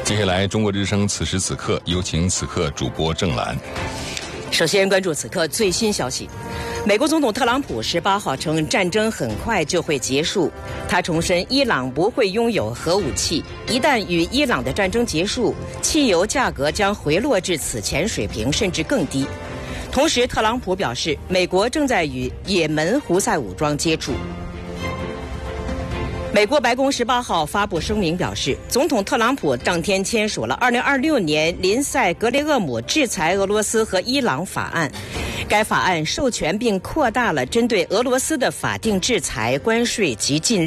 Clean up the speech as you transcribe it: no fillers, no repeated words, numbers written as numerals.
接下来，中国之声此时此刻有请此刻主播郑兰。 首先关注此刻最新消息。美国总统特朗普18号称战争很快就会结束，他重申伊朗不会拥有核武器，一旦与伊朗的战争结束，汽油价格将回落至此前水平甚至更低。同时，特朗普表示，美国正在与也门胡塞武装接触。美国白宫18号发布声明表示，总统特朗普当天签署了2026年林赛格雷厄姆制裁俄罗斯和伊朗法案。该法案授权并扩大了针对俄罗斯的法定制裁、关税及禁令。